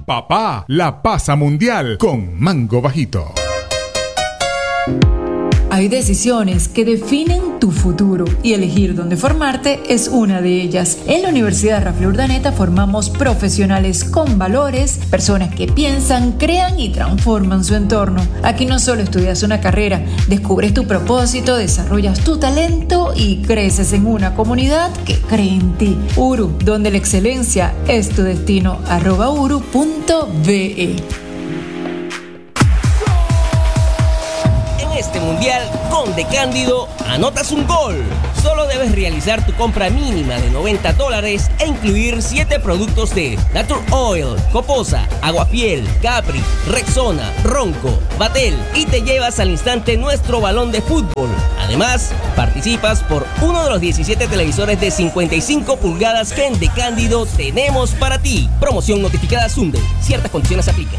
Papá la pasa mundial con Mango Bajito. Hay decisiones que definen tu futuro y elegir dónde formarte es una de ellas. En la Universidad Rafael Urdaneta formamos profesionales con valores, personas que piensan, crean y transforman su entorno. Aquí no solo estudias una carrera, descubres tu propósito, desarrollas tu talento y creces en una comunidad que cree en ti. URU, donde la excelencia es tu destino. @uru.be. Este mundial con De Cándido anotas un gol. Solo debes realizar tu compra mínima de $90 e incluir 7 productos de Nature Oil, Coposa, Aguafiel, Capri, Rexona, Ronco, Batel y te llevas al instante nuestro balón de fútbol. Además, participas por uno de los 17 televisores de 55 pulgadas que en De Cándido tenemos para ti. Promoción notificada Sunde. Ciertas condiciones se aplican.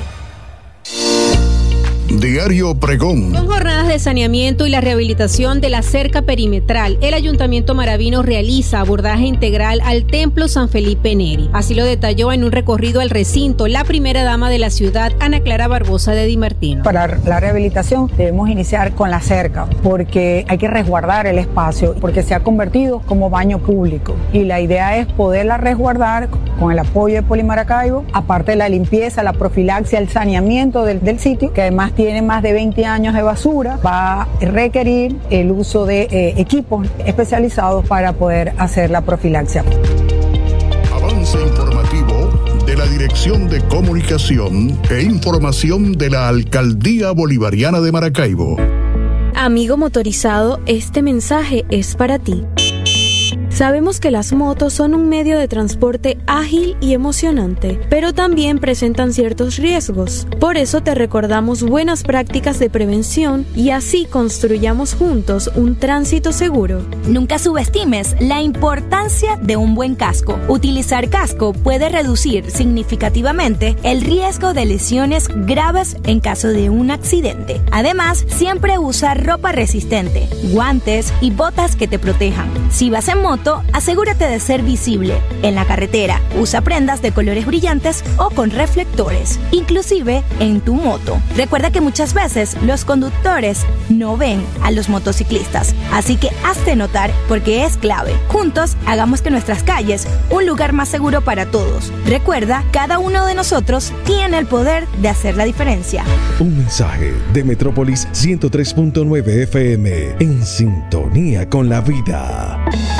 Diario Pregón. Con jornadas de saneamiento y la rehabilitación de la cerca perimetral, el Ayuntamiento Maravino realiza abordaje integral al Templo San Felipe Neri. Así lo detalló en un recorrido al recinto la primera dama de la ciudad, Ana Clara Barbosa de Di Martino. Para la rehabilitación debemos iniciar con la cerca, porque hay que resguardar el espacio, porque se ha convertido como baño público. Y la idea es poderla resguardar con el apoyo de Polimaracaibo, aparte de la limpieza, la profilaxia, el saneamiento del sitio, que además tiene más de 20 años de basura, va a requerir el uso de equipos especializados para poder hacer la profilaxia. Avance informativo de la Dirección de Comunicación e Información de la Alcaldía Bolivariana de Maracaibo. Amigo motorizado, este mensaje es para ti. Sabemos que las motos son un medio de transporte ágil y emocionante, pero también presentan ciertos riesgos. Por eso te recordamos buenas prácticas de prevención y así construyamos juntos un tránsito seguro. Nunca subestimes la importancia de un buen casco. Utilizar casco puede reducir significativamente el riesgo de lesiones graves en caso de un accidente. Además, siempre usa ropa resistente, guantes y botas que te protejan. Si vas en moto, asegúrate de ser visible. En la carretera, usa prendas de colores brillantes o con reflectores, inclusive en tu moto. Recuerda que muchas veces los conductores no ven a los motociclistas, así que hazte notar porque es clave. Juntos, hagamos que nuestras calles un lugar más seguro para todos. Recuerda, cada uno de nosotros tiene el poder de hacer la diferencia. Un mensaje de Metrópolis 103.9 FM, en sintonía con la vida.